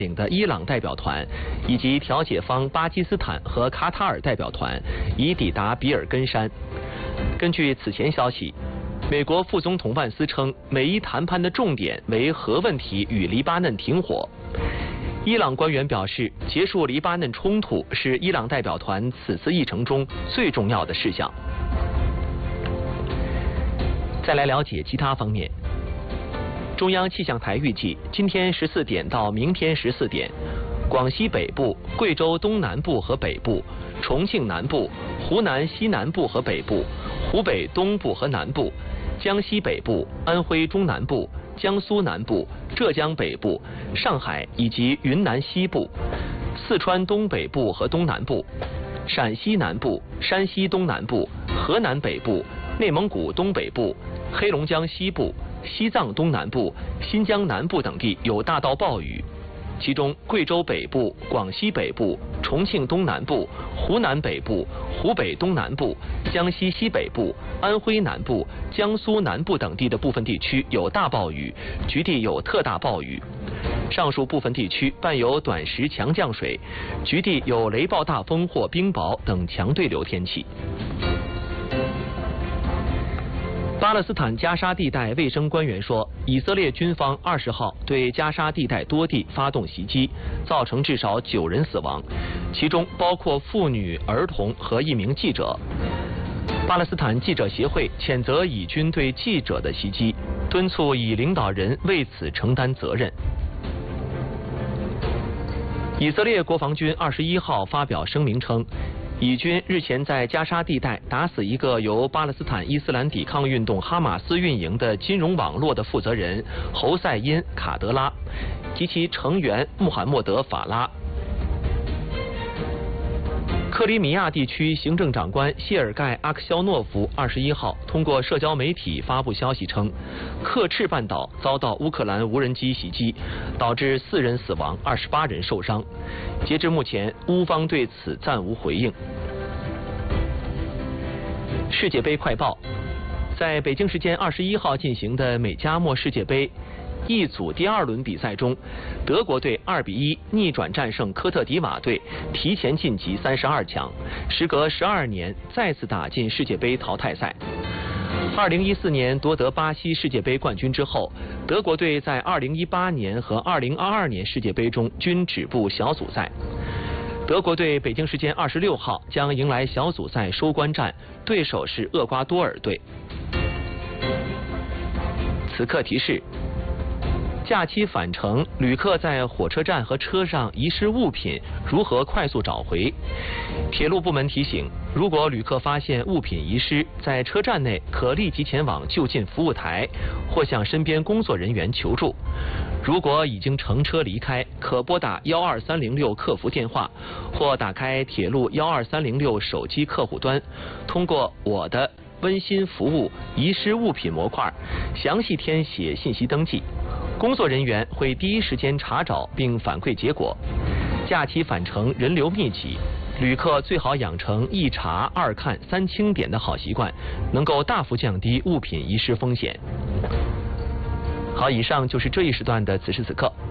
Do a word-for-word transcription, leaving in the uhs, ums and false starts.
领的伊朗代表团以及调解方巴基斯坦和卡塔尔代表团已抵达比尔根山。根据此前消息，美国副总统万斯称，美伊谈判的重点为核问题与黎巴嫩停火。伊朗官员表示，结束黎巴嫩冲突是伊朗代表团此次议程中最重要的事项。再来了解其他方面。中央气象台预计，今天十四点到明天十四点，广西北部、贵州东南部和北部、重庆南部、湖南西南部和北部、湖北东部和南部、江西北部、安徽中南部、江苏南部、浙江北部、上海以及云南西部、四川东北部和东南部、陕西南部、山西东南部、河南北部、内蒙古东北部、黑龙江西部、西藏东南部、新疆南部等地有大到暴雨，其中贵州北部、广西北部、重庆东南部、湖南北部、湖北东南部、江西西北部、安徽南部、江苏南部等地的部分地区有大暴雨，局地有特大暴雨。上述部分地区伴有短时强降水，局地有雷暴大风或冰雹等强对流天气。巴勒斯坦加沙地带卫生官员说，以色列军方二十号对加沙地带多地发动袭击，造成至少九人死亡，其中包括妇女、儿童和一名记者。巴勒斯坦记者协会谴责以军对记者的袭击，敦促以领导人为此承担责任。以色列国防军二十一号发表声明称，以军日前在加沙地带打死一个由巴勒斯坦伊斯兰抵抗运动哈马斯运营的金融网络的负责人侯赛因·卡德拉及其成员穆罕默德·法拉。克里米亚地区行政长官谢尔盖·阿克肖诺夫二十一号通过社交媒体发布消息称，克赤半岛遭到乌克兰无人机袭击，导致四人死亡，二十八人受伤。截至目前，乌方对此暂无回应。世界杯快报，在北京时间二十一号进行的美加墨世界杯一组第二轮比赛中，德国队二比一逆转战胜科特迪瓦队，提前晋级三十二强，时隔十二年再次打进世界杯淘汰赛。二零一四年夺得巴西世界杯冠军之后，德国队在二零一八年和二零二二年世界杯中均止步小组赛。德国队北京时间二十六号将迎来小组赛收官战，对手是厄瓜多尔队。此刻提示：假期返程，旅客在火车站和车上遗失物品，如何快速找回？铁路部门提醒，如果旅客发现物品遗失，在车站内可立即前往就近服务台或向身边工作人员求助。如果已经乘车离开，可拨打幺二三零六客服电话，或打开铁路幺二三零六手机客户端，通过我的温馨服务遗失物品模块详细填写信息登记。工作人员会第一时间查找并反馈结果。假期返程人流密集，旅客最好养成一查、二看、三清点的好习惯，能够大幅降低物品遗失风险。好，以上就是这一时段的此时此刻。